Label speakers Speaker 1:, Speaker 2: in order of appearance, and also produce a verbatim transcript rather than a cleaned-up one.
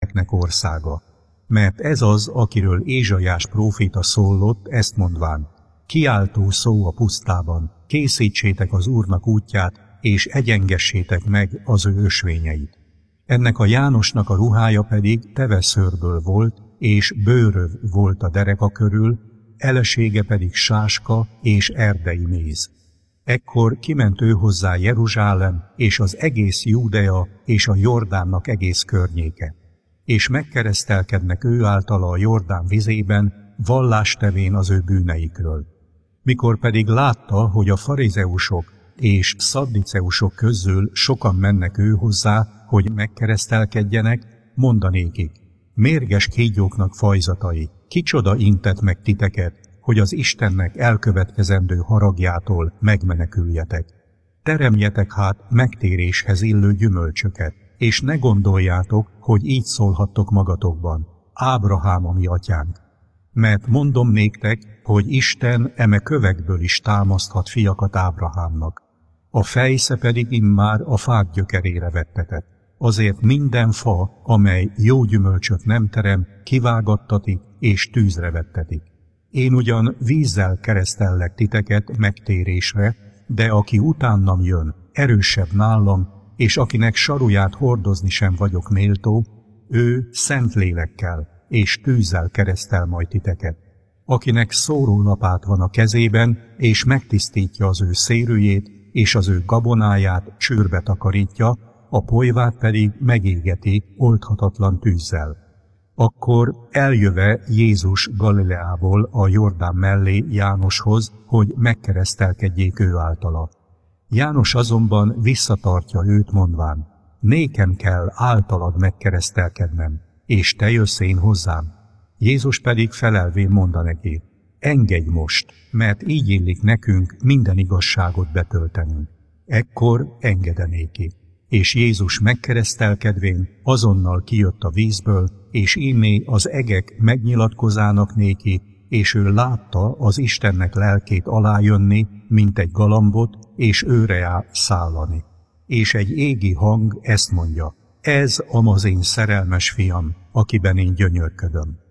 Speaker 1: mennyeknek országa. Mert ez az, akiről Ézsaiás próféta szólott, ezt mondván: kiáltó szó a pusztában, készítsétek az Úrnak útját, és egyengessétek meg az ő ösvényeit. Ennek a Jánosnak a ruhája pedig teveszőrből volt, és bőröv volt a dereka körül, elesége pedig sáska és erdei méz. Ekkor kiment ő hozzá Jeruzsálem, és az egész Júdea, és a Jordánnak egész környéke. És megkeresztelkednek ő általa a Jordán vizében, vallástevén az ő bűneikről. Mikor pedig látta, hogy a farizeusok és szaddiceusok közül sokan mennek ő hozzá, hogy megkeresztelkedjenek, mondanékik: mérges kígyóknak fajzatai, kicsoda intett meg titeket, hogy az Istennek elkövetkezendő haragjától megmeneküljetek. Teremjetek hát megtéréshez illő gyümölcsöket, és ne gondoljátok, hogy így szólhattok magatokban: Ábrahám a mi atyánk. Mert mondom néktek, hogy Isten eme kövekből is támaszthat fiakat Ábrahámnak. A fejsze pedig immár a fák gyökerére vettetett. Azért minden fa, amely jó gyümölcsöt nem terem, kivágattatik és tűzre vettetik. Én ugyan vízzel keresztellek titeket megtérésre, de aki utánam jön, erősebb nálam, és akinek saruját hordozni sem vagyok méltó, ő szent lélekkel és tűzzel keresztel majd titeket. Akinek szórólapát van a kezében, és megtisztítja az ő szérűjét, és az ő gabonáját csőrbe takarítja, a polyvát pedig megégeti oldhatatlan tűzzel. Akkor eljöve Jézus Galileából a Jordán mellé Jánoshoz, hogy megkeresztelkedjék ő általa. János azonban visszatartja őt mondván: nékem kell általad megkeresztelkednem, és te jössz én hozzám. Jézus pedig felelvén mondta neki: engedj most, mert így illik nekünk minden igazságot betöltenünk. Ekkor engedenéki. És Jézus megkeresztelkedvén azonnal kijött a vízből, és ínné az egek megnyilatkozának néki, és ő látta az Istennek lelkét alájönni, mint egy galambot, és őre szállani. És egy égi hang ezt mondja: ez az én szerelmes fiam, akiben én gyönyörködöm.